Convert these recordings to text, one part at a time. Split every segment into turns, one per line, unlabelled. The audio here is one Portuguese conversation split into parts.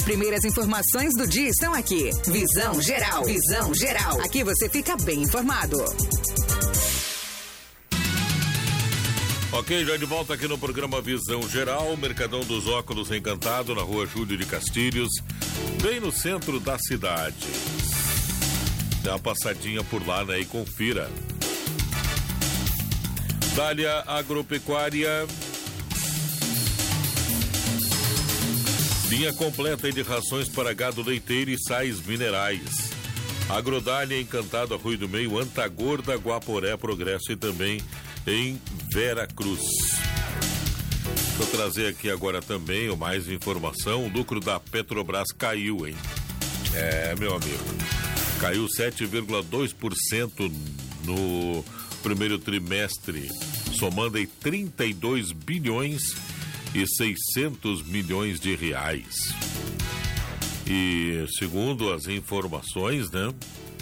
Primeiras informações do dia estão aqui. Visão Geral. Visão Geral. Aqui você fica bem informado.
Ok, já de volta aqui no programa Visão Geral, Mercadão dos Óculos Encantado, na rua Júlio de Castilhos, bem no centro da cidade. Dá uma passadinha por lá, né, e confira. Dália Agropecuária, linha completa de rações para gado leiteiro e sais minerais. Agrodália Encantado, Arroio do Meio, Antagorda, Guaporé, Progresso e também em Vera Cruz. Deixa eu trazer aqui agora também mais informação. O lucro da Petrobras caiu, hein? Meu amigo, caiu 7,2% no primeiro trimestre, somando aí 32 bilhões e 600 milhões de reais. E segundo as informações, né,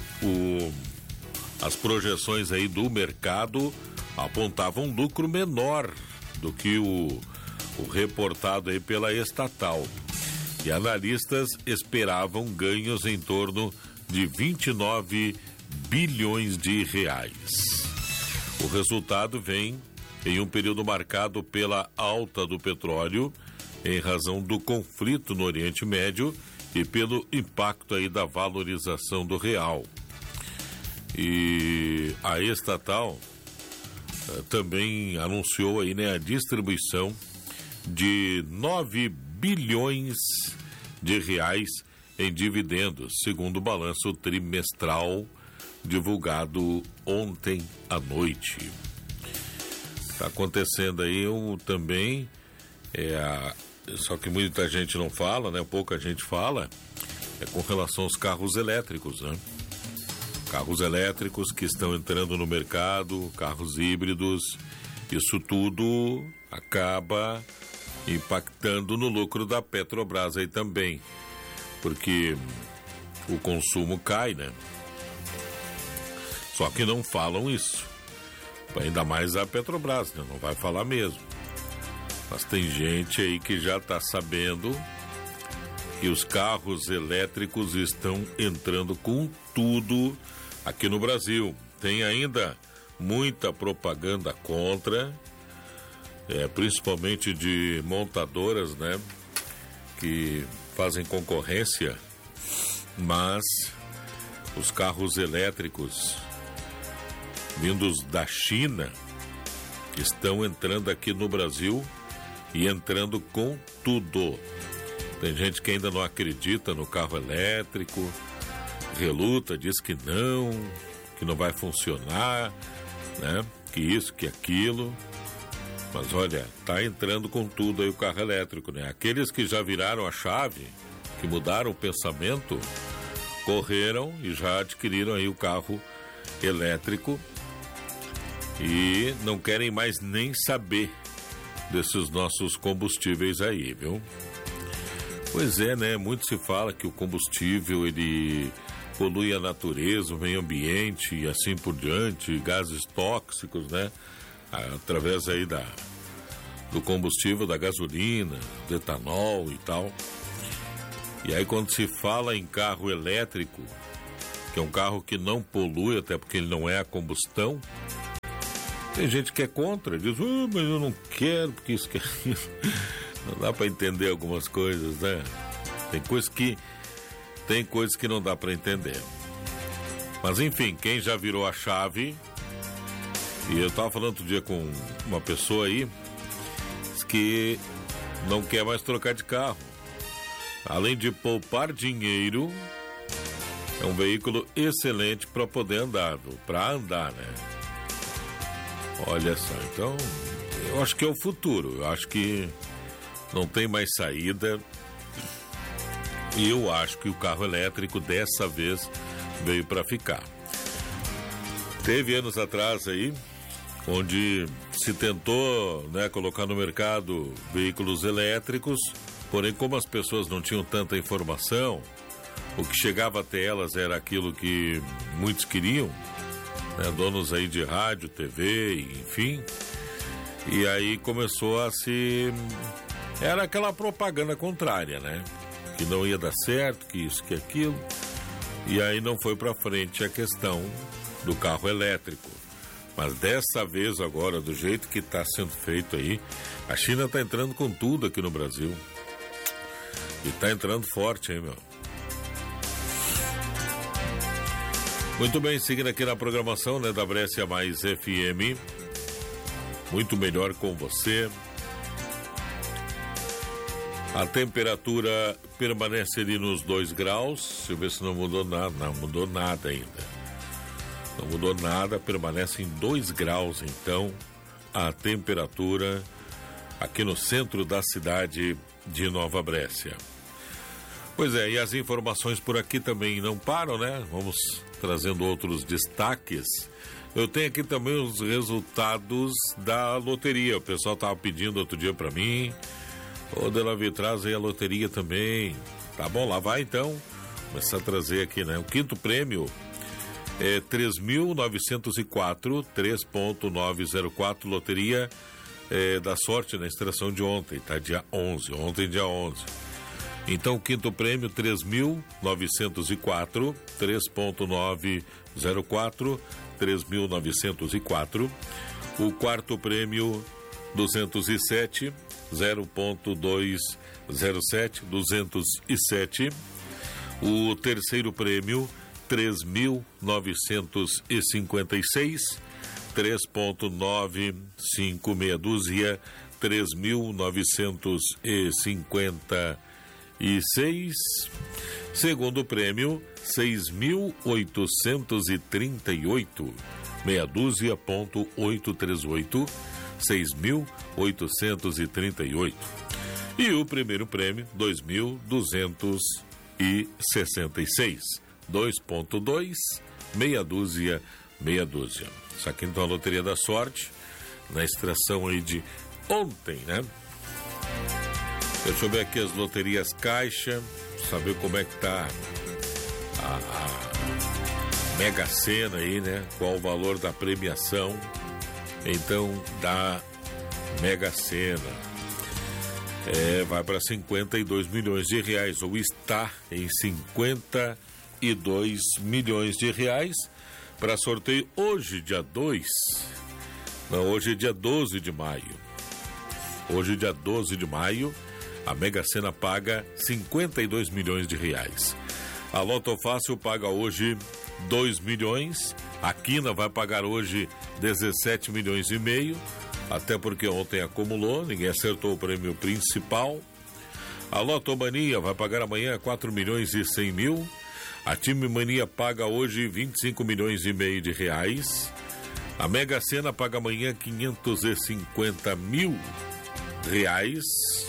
as projeções aí do mercado apontavam um lucro menor do que o reportado aí pela estatal. E analistas esperavam ganhos em torno de 29 bilhões de reais. O resultado vem em um período marcado pela alta do petróleo, em razão do conflito no Oriente Médio e pelo impacto aí da valorização do real. E a estatal também anunciou aí, né, a distribuição de 9 bilhões de reais em dividendos, segundo o balanço trimestral divulgado ontem à noite. Está acontecendo aí também, só que muita gente não fala, né, pouca gente fala, com relação aos carros elétricos, né? Carros elétricos que estão entrando no mercado, carros híbridos, isso tudo acaba impactando no lucro da Petrobras aí também, porque o consumo cai, né? Só que não falam isso, ainda mais a Petrobras, né? Não vai falar mesmo. Mas tem gente aí que já está sabendo que os carros elétricos estão entrando com tudo aqui no Brasil. Tem ainda muita propaganda contra, principalmente de montadoras, né, que fazem concorrência, mas os carros elétricos vindos da China estão entrando aqui no Brasil e entrando com tudo. Tem gente que ainda não acredita no carro elétrico, reluta, diz que não vai funcionar, né? Que isso, que aquilo. Mas olha, tá entrando com tudo aí o carro elétrico, né? Aqueles que já viraram a chave, que mudaram o pensamento, correram e já adquiriram aí o carro elétrico e não querem mais nem saber desses nossos combustíveis aí, viu? Pois é, né? Muito se fala que o combustível, ele polui a natureza, o meio ambiente e assim por diante, gases tóxicos, né? Através aí do combustível, da gasolina, do etanol e tal. E aí quando se fala em carro elétrico, que é um carro que não polui, até porque ele não é a combustão, tem gente que é contra, diz, mas eu não quero, porque isso que é isso. Não dá para entender algumas coisas, né? Tem coisas que não dá para entender. Mas enfim, quem já virou a chave, e eu tava falando outro dia com uma pessoa aí, que não quer mais trocar de carro. Além de poupar dinheiro, é um veículo excelente para poder andar, para andar, né? Olha só, então, eu acho que é o futuro, eu acho que não tem mais saída. E eu acho que o carro elétrico dessa vez veio para ficar. Teve anos atrás aí, onde se tentou, né, colocar no mercado veículos elétricos, porém como as pessoas não tinham tanta informação, o que chegava até elas era aquilo que muitos queriam, né, donos aí de rádio, TV, enfim, e aí começou a se... Era aquela propaganda contrária, né? que não ia dar certo, que isso, que aquilo. E aí não foi para frente a questão do carro elétrico. Mas dessa vez agora, do jeito que está sendo feito aí, a China está entrando com tudo aqui no Brasil. E está entrando forte, hein, meu? Muito bem, seguindo aqui na programação, né, da Brescia Mais FM. Muito melhor com você. A temperatura permanece ali nos 2 graus. Deixa eu ver se não mudou nada. Não mudou nada ainda. Não mudou nada, permanece em 2 graus, então, a temperatura aqui no centro da cidade de Nova Brescia. Pois é, e as informações por aqui também não param, né? Vamos trazendo outros destaques. Eu tenho aqui também os resultados da loteria. O pessoal estava pedindo outro dia para mim. Ô, Delavi, traz aí a loteria também. Tá bom, lá vai então. Começar a trazer aqui, né? O quinto prêmio é 3.904, 3.904, loteria da sorte na extração de ontem, tá? Dia 11, ontem dia 11. Então, o quinto prêmio, 3.904, 3.904, 3.904. O quarto prêmio, 207, 0.207, 207. O terceiro prêmio, 3.956, 3.95 meia dúzia, 3.956. Segundo prêmio, 6.838, meia dúzia, ponto 838, 6.838. E o primeiro prêmio, 2.266. 2.2, meia dúzia, meia dúzia. Isso aqui então é a Loteria da Sorte, na extração aí de ontem, né? Deixa eu ver aqui as loterias Caixa, saber como é que tá a Mega Sena aí, né? Qual o valor da premiação, então, da Mega Sena. Vai para 52 milhões de reais, ou está em 52 milhões de reais, para sorteio hoje, dia 2. Não, hoje é dia 12 de maio. Hoje, dia 12 de maio, a Mega Sena paga 52 milhões de reais. A Loto Fácil paga hoje 2 milhões. A Quina vai pagar hoje 17 milhões e meio. Até porque ontem acumulou, ninguém acertou o prêmio principal. A Lotomania vai pagar amanhã 4 milhões e 100 mil. A Time Mania paga hoje 25 milhões e meio de reais. A Mega Sena paga amanhã 550 mil reais.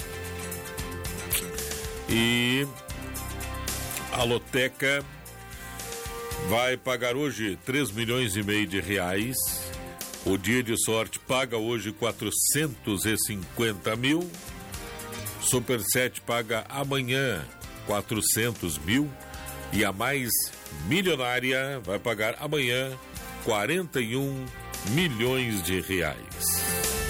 E a Loteca vai pagar hoje 3 milhões e meio de reais. O Dia de Sorte paga hoje 450 mil. Super 7 paga amanhã 400 mil. E a mais milionária vai pagar amanhã 41 milhões de reais.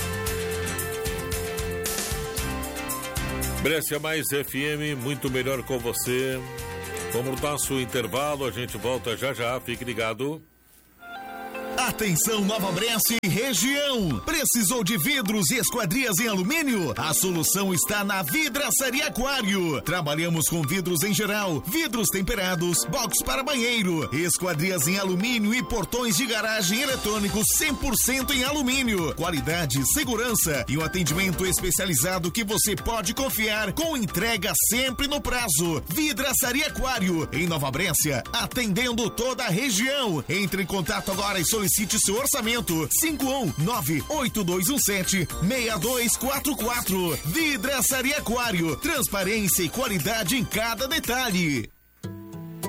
Brescia Mais FM, muito melhor com você. Vamos dar nosso intervalo, a gente volta já já, fique ligado.
Atenção, Nova Brescia e região. Precisou de vidros e esquadrias em alumínio? A solução está na Vidraçaria Aquário. Trabalhamos com vidros em geral, vidros temperados, box para banheiro, esquadrias em alumínio e portões de garagem eletrônicos 100% em alumínio. Qualidade, segurança e um atendimento especializado que você pode confiar, com entrega sempre no prazo. Vidraçaria Aquário, em Nova Brescia, atendendo toda a região. Entre em contato agora e solicite seu orçamento. 519-8217-6244. Vidraçaria Aquário. Transparência e qualidade em cada detalhe.